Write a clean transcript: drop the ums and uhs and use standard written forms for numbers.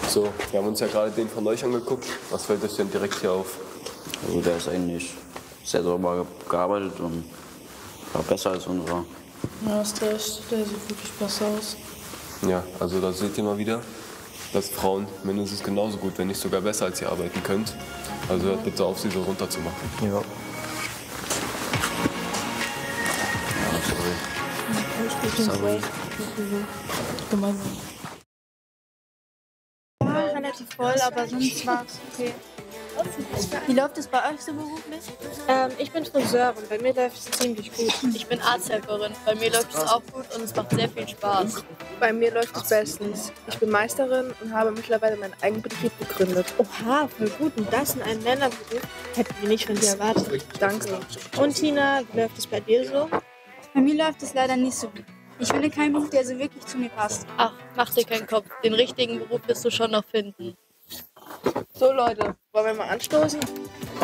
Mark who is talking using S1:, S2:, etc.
S1: So, wir haben uns ja gerade den von euch angeguckt. Was fällt euch denn direkt hier auf?
S2: Also der ist eigentlich sehr sauber gearbeitet und war besser als unserer.
S3: Ja, hast recht. Der sieht wirklich besser aus.
S1: Ja, also da seht ihr mal wieder, dass Frauen mindestens genauso gut, wenn nicht sogar besser als ihr arbeiten könnt. Also hört bitte auf, sie so runterzumachen.
S4: Ja.
S2: Ja, sorry.
S3: Gemeinsam.
S5: War relativ voll, aber sonst war es okay. Wie läuft es bei euch so beruflich?
S6: Ich bin Friseurin, bei mir läuft es ziemlich gut.
S7: Ich bin Arzthelferin. Bei mir läuft es auch gut und es macht sehr viel Spaß.
S8: Bei mir läuft es bestens. Ich bin Meisterin und habe mittlerweile meinen eigenen Betrieb gegründet.
S6: Oha, voll gut. Und das in einem Männerberuf hätten wir nicht von dir erwartet.
S8: Danke.
S6: Und Tina, wie läuft es bei dir so?
S5: Bei mir läuft es leider nicht so gut. Ich finde keinen Beruf, der so wirklich zu mir passt.
S7: Ach, mach dir keinen Kopf. Den richtigen Beruf wirst du schon noch finden.
S8: So Leute, wollen wir mal anstoßen?